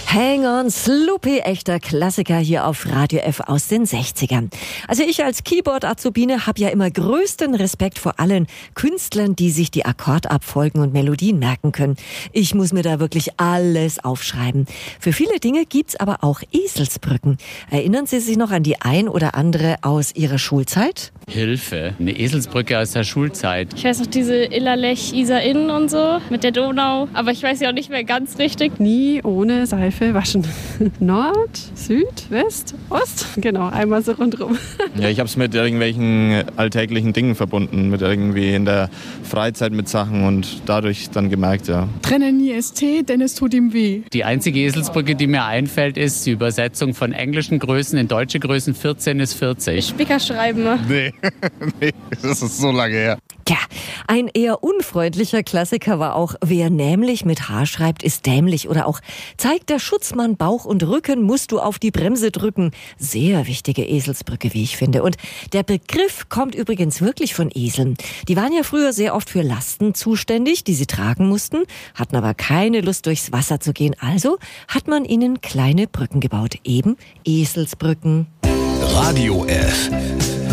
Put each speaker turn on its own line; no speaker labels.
Hang on, Sloopy, echter Klassiker hier auf Radio F aus den 60ern. Also ich als Keyboard-Azubine habe ja immer größten Respekt vor allen Künstlern, die sich die Akkordabfolgen und Melodien merken können. Ich muss mir da wirklich alles aufschreiben. Für viele Dinge gibt's aber auch Eselsbrücken. Erinnern Sie sich noch an die ein oder andere aus Ihrer Schulzeit?
Hilfe, eine Eselsbrücke aus der Schulzeit.
Ich weiß noch diese Illerlech, Isar-Inn und so mit der Donau, aber ich weiß ja auch nicht mehr ganz richtig.
Nie ohne Seife waschen. Nord, Süd, West, Ost, genau, einmal so rundherum.
Ja, ich habe es mit irgendwelchen alltäglichen Dingen verbunden, mit irgendwie in der Freizeit mit Sachen und dadurch dann gemerkt, ja.
Trenne nie ST, denn es tut ihm weh.
Die einzige Eselsbrücke, die mir einfällt, ist die Übersetzung von englischen Größen in deutsche Größen. 14 ist 40.
Spicker schreiben.
Nee, das ist so lange her.
Tja, ein eher unfreundlicher Klassiker war auch, wer nämlich mit H schreibt, ist dämlich. Oder auch, zeigt der Schutzmann Bauch und Rücken, musst du auf die Bremse drücken. Sehr wichtige Eselsbrücke, wie ich finde. Und der Begriff kommt übrigens wirklich von Eseln. Die waren ja früher sehr oft für Lasten zuständig, die sie tragen mussten, hatten aber keine Lust, durchs Wasser zu gehen. Also hat man ihnen kleine Brücken gebaut, eben Eselsbrücken.
Radio F.